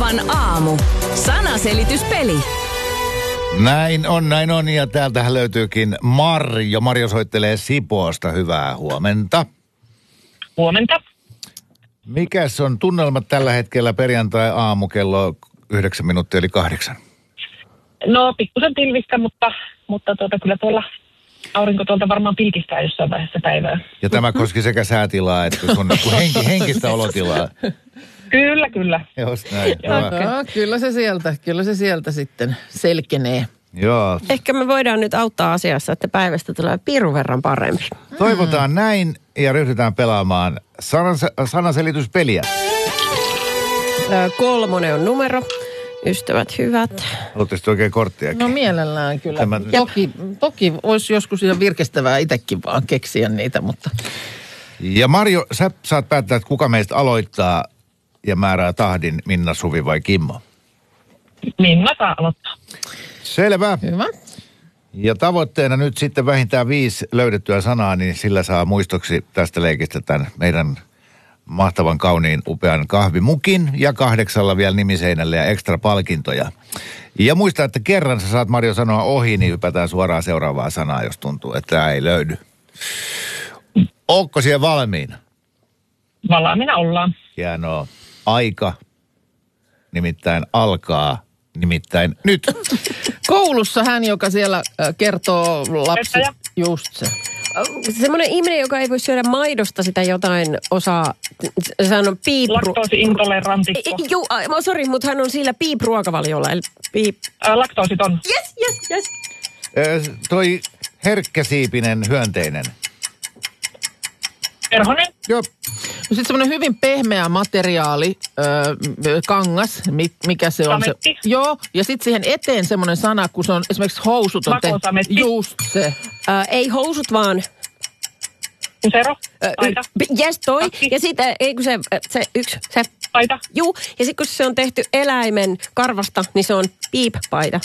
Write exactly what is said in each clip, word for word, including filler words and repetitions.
Novan aamu. Sanaselityspeli. Näin on, näin on. Ja täältähän löytyykin Marjo. Marjo soittelee Sipoosta. Hyvää huomenta. Huomenta. Mikäs on tunnelmat tällä hetkellä perjantai-aamu kello yhdeksän minuuttia eli kahdeksan? No pikkusen pilvistä, mutta, mutta tuota, kyllä tuolla aurinko tuolta varmaan pilkistää jossain vaiheessa päivää. Ja tämä koski sekä säätilaa että sun henki, henkistä olotilaa. Kyllä, kyllä. Just näin. No, kyllä se sieltä, kyllä se sieltä sitten selkenee. Joo. Ehkä me voidaan nyt auttaa asiassa, että päivästä tulee pirun verran parempi. Toivotaan mm. näin ja ryhdytään pelaamaan sanas- sanaselityspeliä. Ö, kolmonen on numero. Ystävät hyvät. Haluatteko oikein korttiakin? No mielellään kyllä. Tämä... Toki, toki olisi joskus ihan virkestävää itsekin vaan keksiä niitä, mutta... Ja Marjo, sä saat päättää, että kuka meistä aloittaa ja määrää tahdin, Minna, Suvi vai Kimmo? Minna saa aloittaa. Selvä. Hyvä. Ja tavoitteena nyt sitten vähintään viisi löydettyä sanaa, niin sillä saa muistoksi tästä leikistä tämän meidän mahtavan, kauniin, upean kahvimukin ja kahdeksalla vielä nimiseinälle ja ekstra palkintoja. Ja muista, että kerran sä saat, Marjo, sanoa ohi, niin hypätään suoraan seuraavaa sanaa, jos tuntuu, että tämä ei löydy. Ootko siellä valmiina? Valmiina ollaan. Hienoa. Aika nimittäin alkaa, nimittäin nyt. Koulussa hän, joka siellä äh, kertoo lapsi... Pettäjä. Just se. Semmoinen ihminen, joka ei voi syödä maidosta sitä jotain osaa, sehän on piipru... Laktoosi-intolerantikko. Joo, sori, mutta hän on sillä piip-ruokavaliolla, eli piip... Ää, laktoositon. Yes, yes, yes. Äh, toi herkkäsiipinen hyönteinen. Perhonen. Joo. No sitten semmoinen hyvin pehmeä materiaali, öö, kangas, mikä se on Sametti. se. Joo, ja sitten siihen eteen semmoinen sana, kun se on esimerkiksi housut on tehty. Makosametti. Just se. Äh, ei housut vaan... Pusero. Äh, Paita. Yes, toi. Takki. Ja sitten, ei kun se, se yksi, se... Paita. Juu, ja sitten kun se on tehty eläimen karvasta, niin se on piip-paita.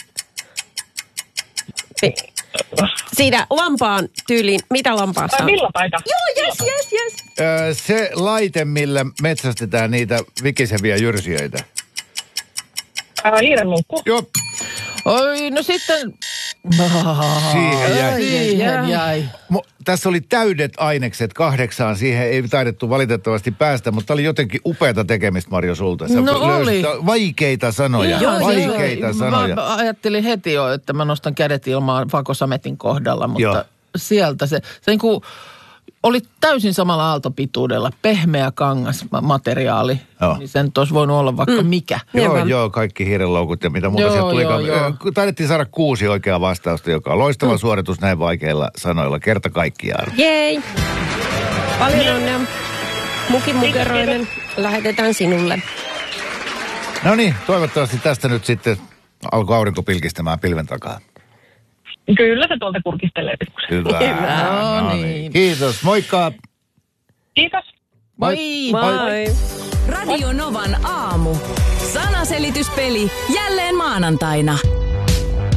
Pi- Siitä lampaan tyyliin, mitä lampaassa Tai on? villapaita. Joo, yes, yes, yes. Öö, se laite, millä metsästetään niitä vikiseviä jyrsijöitä. Ää, hiirenluukku. Joo, Oi, no sitten... siihen jäi. Siihen jäi. Mo, tässä oli täydet ainekset kahdeksaan. Siihen ei taidettu valitettavasti päästä, mutta oli jotenkin upeata tekemistä, Marjo, sulta. Sä No löysit oli. Vaikeita sanoja, Joo, vaikeita joo. sanoja. Mä ajattelin heti jo, että mä nostan kädet ilmaan vakosametin kohdalla, mutta Joo. sieltä se, se niin kuin oli täysin samalla aaltopituudella, pehmeä kangas materiaali, Joo. niin sen olisi voinut olla vaikka mm. mikä. Joo, Niinpä. joo, kaikki hiirenloukut ja mitä muuta Joo, sieltä tulikaan. joo, joo. Ö, Taidettiin saada kuusi oikeaa vastausta, joka on loistava mm. suoritus näin vaikeilla sanoilla kerta kaikkiaan. Jei. Paljon onnea. Mukin mukeroinen lähetetään sinulle. No niin, toivottavasti tästä nyt sitten alkoi aurinko pilkistämään pilven takaa. Kyllä se tuolta kurkistelee pikkusen. Hyvä. No No niin. niin. Kiitos, moikka. Kiitos. Moi. Moi. Radio Novan aamu. Sanaselityspeli jälleen maanantaina.